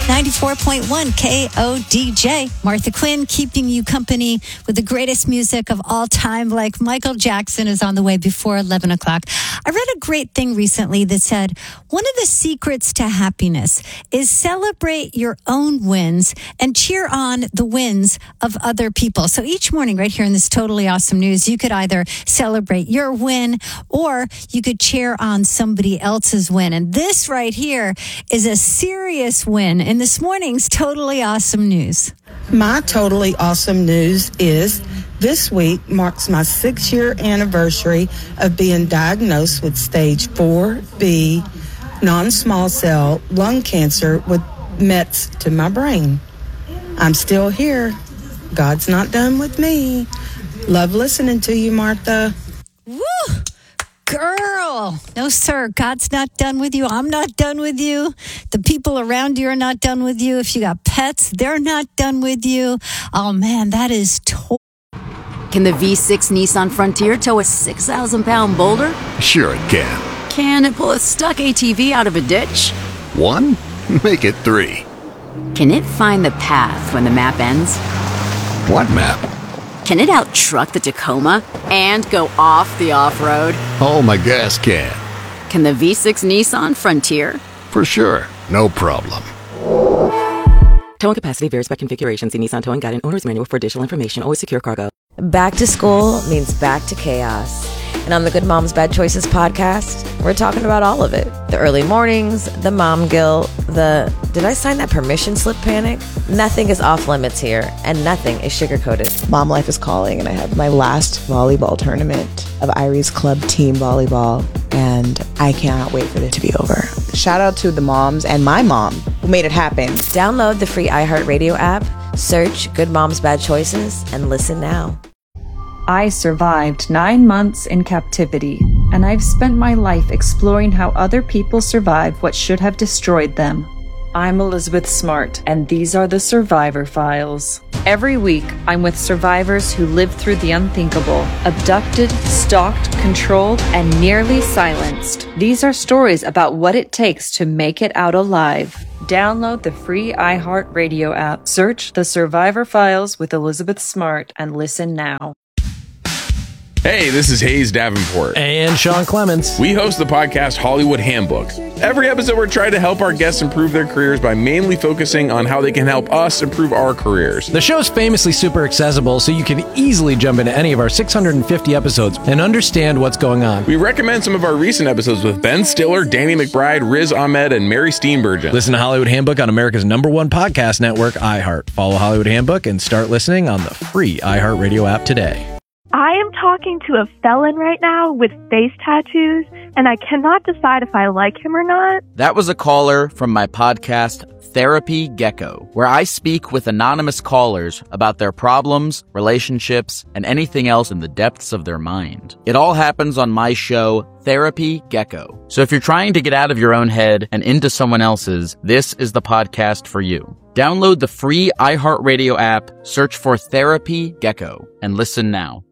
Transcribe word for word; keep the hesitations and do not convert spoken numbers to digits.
ninety-four point one K O D J. Martha Quinn keeping you company with the greatest music of all time, like Michael Jackson is on the way before eleven o'clock. I read a great thing recently that said, one of the secrets to happiness is celebrate your own wins and cheer on the wins of other people. So each morning right here in this Totally Awesome News, you could either celebrate your win or you could cheer on somebody else's win. And this right here is a serious win in this morning's Totally Awesome News. My Totally Awesome News is this week marks my six-year anniversary of being diagnosed with stage four B non-small cell lung cancer with mets to my brain. I'm still here. God's not done with me. Love listening to you, Martha. Woo! Girl, no, sir. God's not done with you. I'm not done with you. The people around you are not done with you. If you got pets, they're not done with you. Oh, man, that is to- Can the V six Nissan Frontier tow a six thousand pound boulder? Sure it can. Can it pull a stuck A T V out of a ditch? One? Make it three. Can it find the path when the map ends? What map? Can it out-truck the Tacoma and go off the off-road? Oh, my gas can. Can the V six Nissan Frontier? For sure. No problem. Towing capacity varies by configuration. See Nissan Towing Guide and Owner's Manual for additional information. Always secure cargo. Back to school means back to chaos. And on the Good Moms Bad Choices podcast, we're talking about all of it. The early mornings, the mom guilt, the did I sign that permission slip panic? Nothing is off limits here, and nothing is sugar-coated. Mom life is calling, and I have my last volleyball tournament of Irie's Club team volleyball, and I cannot wait for it to be over. Shout out to the moms and my mom who made it happen. Download the free iHeartRadio app, search Good Moms Bad Choices, and listen now. I survived nine months in captivity, and I've spent my life exploring how other people survive what should have destroyed them. I'm Elizabeth Smart, and these are the Survivor Files. Every week, I'm with survivors who lived through the unthinkable, abducted, stalked, controlled, and nearly silenced. These are stories about what it takes to make it out alive. Download the free iHeartRadio app, search The Survivor Files with Elizabeth Smart, and listen now. Hey, this is Hayes Davenport. And Sean Clements. We host the podcast Hollywood Handbook. Every episode, we're trying to help our guests improve their careers by mainly focusing on how they can help us improve our careers. The show's famously super accessible, so you can easily jump into any of our six hundred fifty episodes and understand what's going on. We recommend some of our recent episodes with Ben Stiller, Danny McBride, Riz Ahmed, and Mary Steenburgen. Listen to Hollywood Handbook on America's number one podcast network, iHeart. Follow Hollywood Handbook and start listening on the free iHeartRadio app today. I am talking to a felon right now with face tattoos, and I cannot decide if I like him or not. That was a caller from my podcast, Therapy Gecko, where I speak with anonymous callers about their problems, relationships, and anything else in the depths of their mind. It all happens on my show, Therapy Gecko. So if you're trying to get out of your own head and into someone else's, this is the podcast for you. Download the free iHeartRadio app, search for Therapy Gecko, and listen now.